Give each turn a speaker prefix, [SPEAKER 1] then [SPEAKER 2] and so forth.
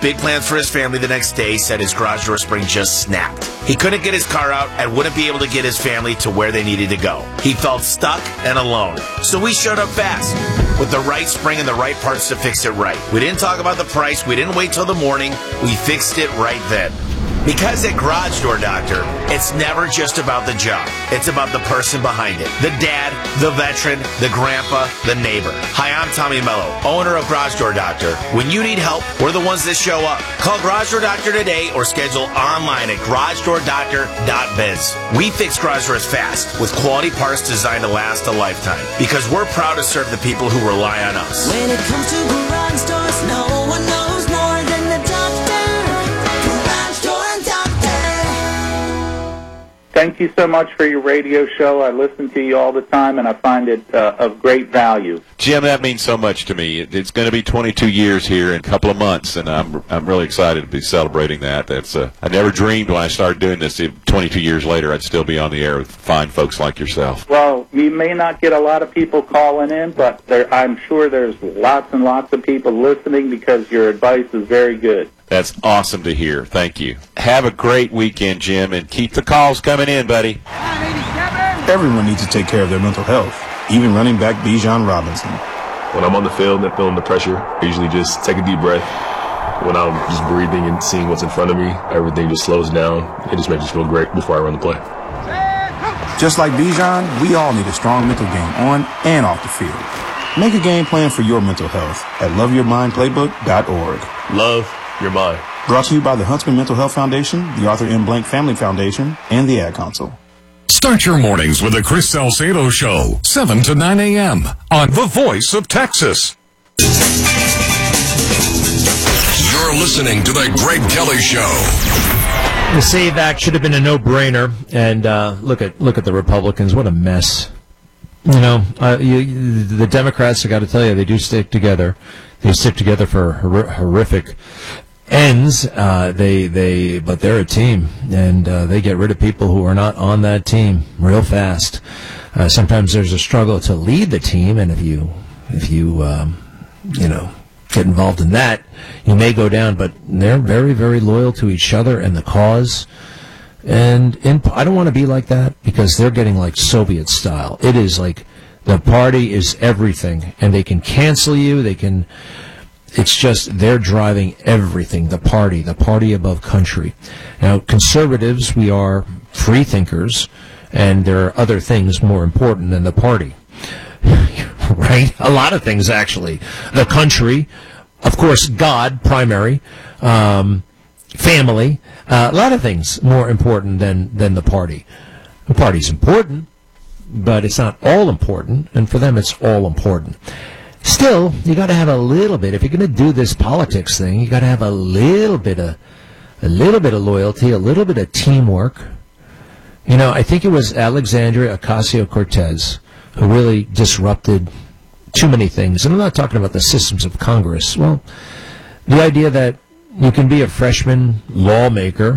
[SPEAKER 1] big plans for his family the next day said his garage door spring just snapped. He couldn't get his car out and wouldn't be able to get his family to where they needed to go. He felt stuck and alone. So we showed up fast with the right spring and the right parts to fix it right. We didn't talk about the price. We didn't wait till the morning. We fixed it right then. Because at Garage Door Doctor, it's never just about the job. It's about the person behind it. The dad, the veteran, the grandpa, the neighbor. Hi, I'm Tommy Mello, owner of Garage Door Doctor. When you need help, we're the ones that show up. Call Garage Door Doctor today or schedule online at garagedoordoctor.biz. We fix garage doors fast with quality parts designed to last a lifetime because we're proud to serve the people who rely on us.
[SPEAKER 2] When it comes to garage doors, no one knows more than the doctor.
[SPEAKER 3] Thank you so much for your radio show. I listen to you all the time, and I find it of great value.
[SPEAKER 4] Jim, that means so much to me. It's going to be 22 years here in a couple of months, and I'm really excited to be celebrating that. I never dreamed when I started doing this, 22 years later, I'd still be on the air with fine folks like yourself.
[SPEAKER 3] Well, you may not get a lot of people calling in, but I'm sure there's lots and lots of people listening because your advice is very good.
[SPEAKER 4] That's awesome to hear. Thank you. Have a great weekend, Jim, and keep the calls coming in, buddy.
[SPEAKER 5] Everyone needs to take care of their mental health, even running back Bijan Robinson.
[SPEAKER 6] When I'm on the field and feeling the pressure, I usually just take a deep breath. When I'm just breathing and seeing what's in front of me, everything just slows down. It just makes me feel great before I run the play.
[SPEAKER 5] Just like Bijan, we all need a strong mental game on and off the field. Make a game plan for your mental health at loveyourmindplaybook.org.
[SPEAKER 6] Love your mind.
[SPEAKER 5] Brought to you by the Huntsman Mental Health Foundation, the Arthur M. Blank Family Foundation, and the Ad Council.
[SPEAKER 7] Start your mornings with the Chris Salcedo Show, 7 to 9 a.m. on The Voice of Texas. You're listening to The Greg Kelly Show.
[SPEAKER 8] The SAVE Act should have been a no-brainer, and look at the Republicans. What a mess. You know, the Democrats, I got to tell you, they do stick together. They stick together for horrific ends. But they're a team, and they get rid of people who are not on that team real fast. Sometimes there's a struggle to lead the team, and if you get involved in that, you may go down. But they're very, very loyal to each other and the cause. And I don't want to be like that because they're getting like Soviet style. It is like the party is everything, and they can cancel you. It's just they're driving everything. The party above country. Now, conservatives, we are free thinkers, and there are other things more important than the party. Right? A lot of things, actually. The country, of course, God, primary, family, a lot of things more important than the party. The party's important, but it's not all important, and for them it's all important. Still, you got to have a little bit. If you're going to do this politics thing, you got to have a little bit of loyalty, a little bit of teamwork. You know, I think it was Alexandria Ocasio-Cortez who really disrupted too many things. And I'm not talking about the systems of Congress. Well, the idea that you can be a freshman lawmaker